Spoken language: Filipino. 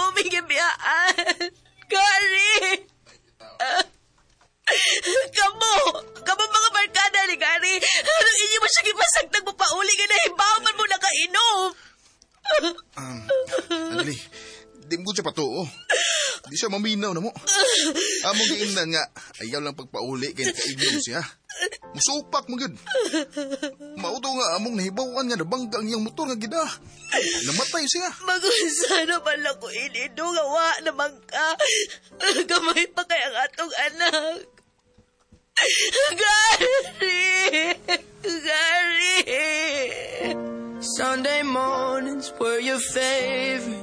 migibiyaan. Gary! Kamu mga barkada ni Gary. Anong inyo mo siya gipasagtag mo pauli nga nahibawan mo nakainom? Anali, di mo siya patuo. Di siya maminaw na mo. Among giingnan nga, ayaw lang pagpauli kaya nakainom siya. Musupak mo gud. Mauto nga among nahibawan nga nabanggang iyang motor nga gida. Namatay siya. Magunsa na pala ko inido nga wa naman ka. Gamay pa kay ang atong anak. Gary! Gary! Sunday mornings were your favorite.